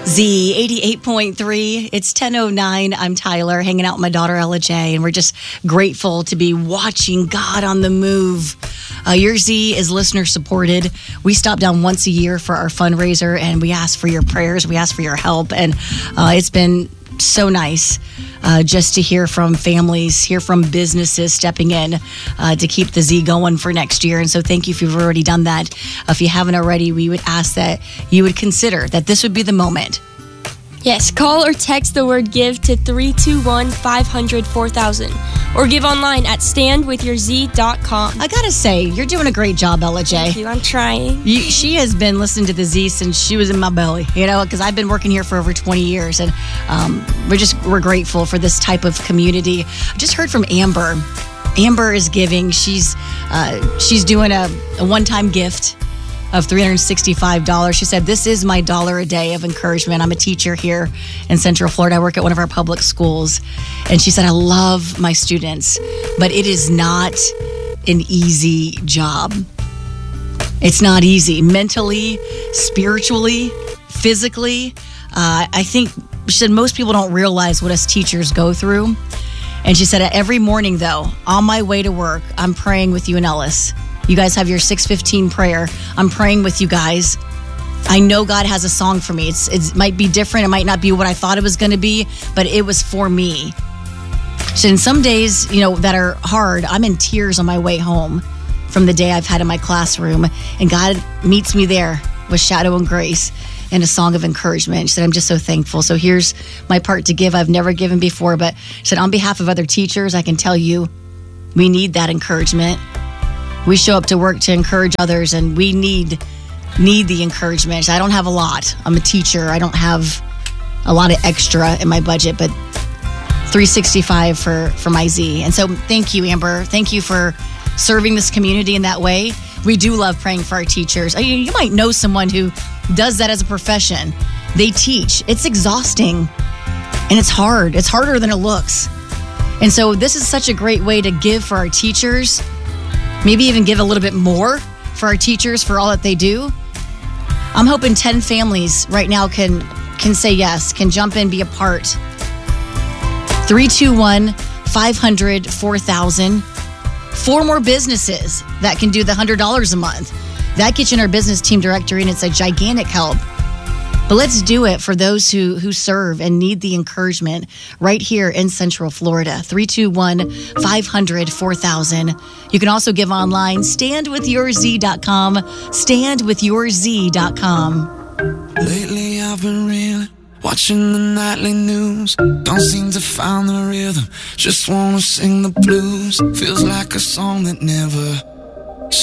Z 88.3. It's 10:09. I'm Tyler, hanging out with my daughter Ella J, and we're just grateful to be watching God on the move. Your Z is listener supported. We stop down once a year for our fundraiser, and we ask for your prayers. We ask for your help, and it's been so nice just to hear from families, hear from businesses stepping in to keep the Z going for next year. And so thank you if you've already done that. If you haven't already, we would ask that you would consider that this would be the moment. Yes, call or text the word GIVE to 321-500-4000 or give online at standwithyourz.com. I gotta say, you're doing a great job, Ella J. Thank you, I'm trying. She has been listening to the Z since she was in my belly, because I've been working here for over 20 years, and we're grateful for this type of community. I just heard from Amber. Amber is giving. She's doing a one-time gift of $365. She said, "This is my $1 a day of encouragement. I'm a teacher here in Central Florida. I work at one of our public schools." And she said, "I love my students, but it is not an easy job. It's not easy mentally, spiritually, physically. I think," she said, "most people don't realize what us teachers go through." And she said, "Every morning, though, on my way to work, I'm praying with you and Ellis. You guys have your 6:15 prayer. I'm praying with you guys. I know God has a song for me. It might be different. It might not be what I thought it was going to be, but it was for me." So in some days, that are hard, I'm in tears on my way home from the day I've had in my classroom. And God meets me there with shadow and grace and a song of encouragement. She said, "I'm just so thankful." So here's my part to give. I've never given before, but she said, on behalf of other teachers, I can tell you, we need that encouragement. We show up to work to encourage others, and we need the encouragement. I don't have a lot. I'm a teacher. I don't have a lot of extra in my budget, but $365 for my Z. And so thank you, Amber. Thank you for serving this community in that way. We do love praying for our teachers. You might know someone who does that as a profession. They teach. It's exhausting, and it's hard. It's harder than it looks. And so this is such a great way to give for our teachers. Maybe even give a little bit more for our teachers for all that they do. I'm hoping 10 families right now can say yes, can jump in, be a part. 321-500-4000. 4 more businesses that can do the $100 a month. That gets you in our business team directory, and it's a gigantic help. But let's do it for those who serve and need the encouragement right here in Central Florida. 321-500-4000. You can also give online, standwithyourz.com, standwithyourz.com. Lately I've been reeling, watching the nightly news. Don't seem to find the rhythm, just wanna sing the blues. Feels like a song that never